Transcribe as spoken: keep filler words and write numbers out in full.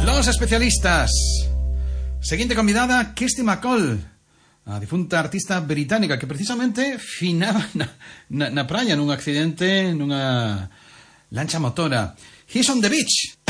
Los especialistas. Seguinte convidada, Kirsty MacColl, a difunta artista británica que precisamente finaba na, na, na praia nun accidente nunha lancha motora. He's on the beach.